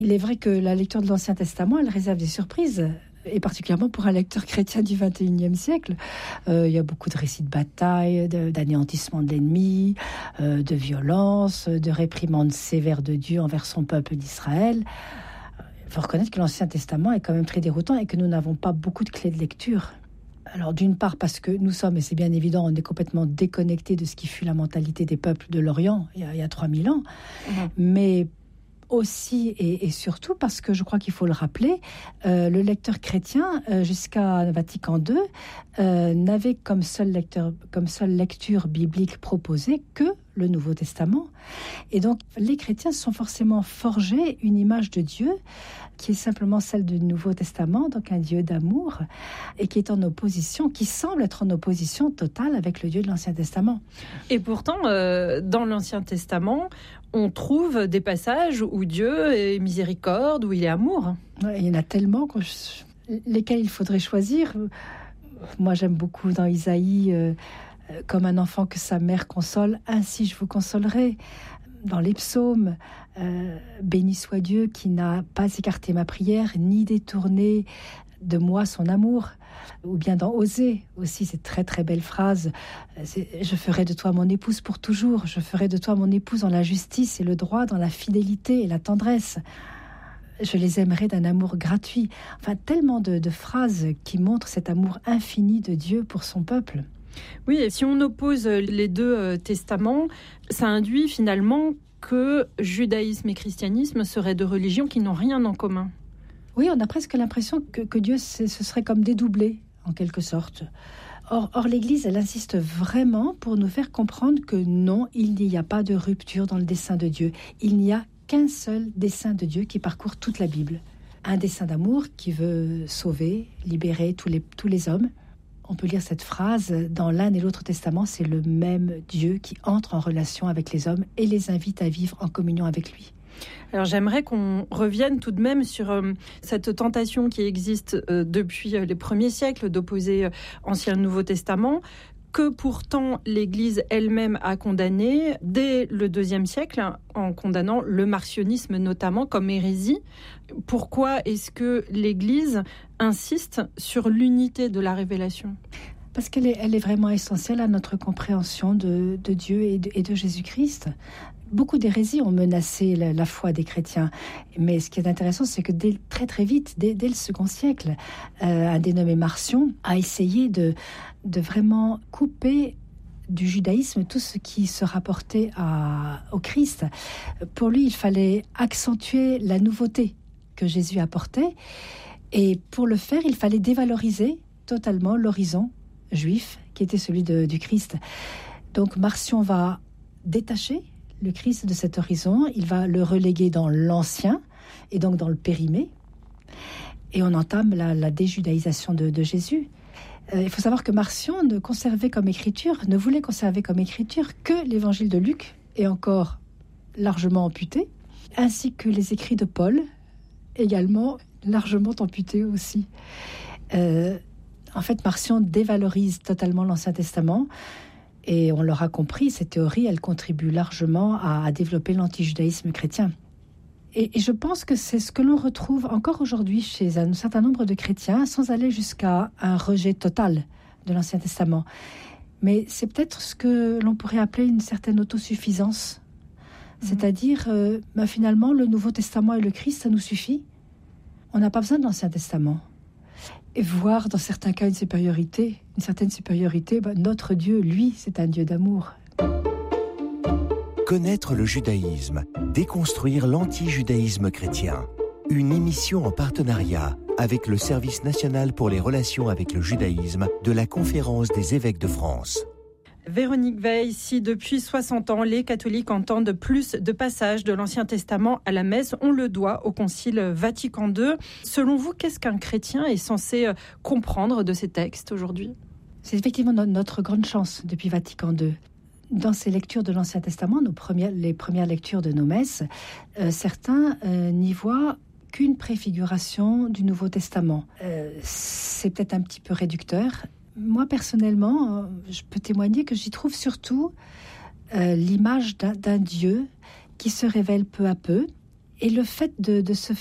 Il est vrai que la lecture de l'Ancien Testament, elle réserve des surprises, et particulièrement pour un lecteur chrétien du XXIe siècle. Il y a beaucoup de récits de bataille, d'anéantissement de l'ennemi, de violence, de réprimandes sévères de Dieu envers son peuple d'Israël. Il faut reconnaître que l'Ancien Testament est quand même très déroutant et que nous n'avons pas beaucoup de clés de lecture. Alors d'une part parce que nous sommes, et c'est bien évident, on est complètement déconnectés de ce qui fut la mentalité des peuples de l'Orient il y a 3000 ans, mais aussi et surtout parce que je crois qu'il faut le rappeler, le lecteur chrétien jusqu'à Vatican II n'avait comme seule lecture biblique proposée que le Nouveau Testament. Et donc les chrétiens se sont forcément forgés une image de Dieu qui est simplement celle du Nouveau Testament, donc un Dieu d'amour, et qui est en opposition, qui semble être en opposition totale avec le Dieu de l'Ancien Testament. Et pourtant, dans l'Ancien Testament, on trouve des passages où Dieu est miséricorde, où il est amour. Il y en a tellement lesquels il faudrait choisir. Moi, j'aime beaucoup dans Isaïe, comme un enfant que sa mère console, ainsi je vous consolerai. Dans les psaumes, béni soit Dieu qui n'a pas écarté ma prière, ni détourné de moi son amour. Ou bien dans Osée aussi, cette très très belle phrase, je ferai de toi mon épouse pour toujours, je ferai de toi mon épouse dans la justice et le droit, dans la fidélité et la tendresse. Je les aimerai d'un amour gratuit. Enfin, tellement de phrases qui montrent cet amour infini de Dieu pour son peuple. Oui, et si on oppose les deux testaments, ça induit finalement que judaïsme et christianisme seraient deux religions qui n'ont rien en commun. Oui, on a presque l'impression que Dieu ce serait comme dédoublé, en quelque sorte. Or, l'Église, elle insiste vraiment pour nous faire comprendre que non, il n'y a pas de rupture dans le dessein de Dieu. Il n'y a qu'un seul dessein de Dieu qui parcourt toute la Bible. Un dessein d'amour qui veut sauver, libérer tous les hommes. On peut lire cette phrase dans l'un et l'autre testament, c'est le même Dieu qui entre en relation avec les hommes et les invite à vivre en communion avec lui. Alors j'aimerais qu'on revienne tout de même sur cette tentation qui existe depuis les premiers siècles d'opposer Ancien et Nouveau Testament, que pourtant l'Église elle-même a condamné dès le IIe siècle, en condamnant le marcionisme notamment comme hérésie. Pourquoi est-ce que l'Église insiste sur l'unité de la révélation ? Parce qu'elle est vraiment essentielle à notre compréhension de Dieu et de Jésus-Christ. Beaucoup d'hérésies ont menacé la foi des chrétiens. Mais ce qui est intéressant, c'est que très très vite, dès le second siècle, un dénommé Marcion a essayé de vraiment couper du judaïsme tout ce qui se rapportait au Christ. Pour lui, il fallait accentuer la nouveauté que Jésus apportait. Et pour le faire, il fallait dévaloriser totalement l'horizon juif qui était celui du Christ. Donc Marcion va détacher le Christ de cet horizon, il va le reléguer dans l'ancien et donc dans le périmé, et on entame la déjudaïsation de Jésus. Il faut savoir que Marcion ne voulait conserver comme écriture que l'évangile de Luc, et encore largement amputé, ainsi que les écrits de Paul, également largement amputés aussi. En fait, Marcion dévalorise totalement l'Ancien Testament. Et on l'aura compris, ces théories, elles contribuent largement à développer l'antijudaïsme chrétien. Et je pense que c'est ce que l'on retrouve encore aujourd'hui chez un certain nombre de chrétiens, sans aller jusqu'à un rejet total de l'Ancien Testament. Mais c'est peut-être ce que l'on pourrait appeler une certaine autosuffisance. C'est-à-dire, finalement, le Nouveau Testament et le Christ, ça nous suffit. On n'a pas besoin de l'Ancien Testament. Et voir dans certains cas une certaine supériorité, notre Dieu, lui, c'est un Dieu d'amour. Connaître le judaïsme, déconstruire l'anti-judaïsme chrétien. Une émission en partenariat avec le Service national pour les relations avec le judaïsme de la Conférence des évêques de France. Véronique Weil, si depuis 60 ans, les catholiques entendent plus de passages de l'Ancien Testament à la messe, on le doit au Concile Vatican II. Selon vous, qu'est-ce qu'un chrétien est censé comprendre de ces textes aujourd'hui ? C'est effectivement notre grande chance depuis Vatican II. Dans ces lectures de l'Ancien Testament, les premières lectures de nos messes, certains n'y voient qu'une préfiguration du Nouveau Testament. C'est peut-être un petit peu réducteur. Moi, personnellement, je peux témoigner que j'y trouve surtout l'image d'un Dieu qui se révèle peu à peu Et le fait de se